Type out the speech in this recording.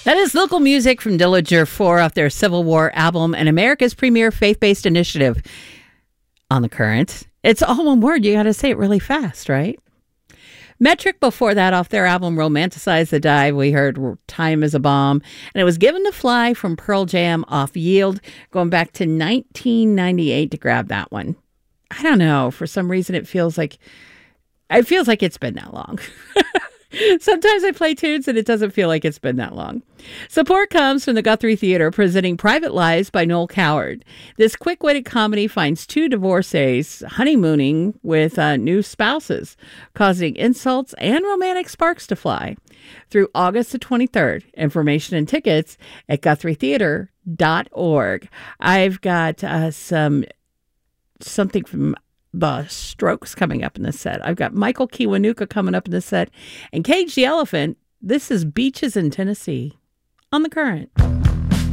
That is local music from Dillinger 4 off their Civil War album and America's premier faith-based initiative. On the Current. It's all one word. You got to say it really fast, right? Metric before that off their album Romanticize the Dive. We heard Time is a Bomb. And it was Given to Fly from Pearl Jam off Yield, going back to 1998 to grab that one. I don't know. For some reason, it feels like it's been that long. Sometimes I play tunes and it doesn't feel like it's been that long. Support comes from the Guthrie Theater presenting Private Lives by Noel Coward. This quick-witted comedy finds two divorcees honeymooning with new spouses, causing insults and romantic sparks to fly. Through August the 23rd. Information and tickets at GuthrieTheater.org. I've got something from the Strokes coming up in this set. I've got Michael Kiwanuka coming up in this set. And Cage the Elephant, this is Beaches in Tennessee on The Current.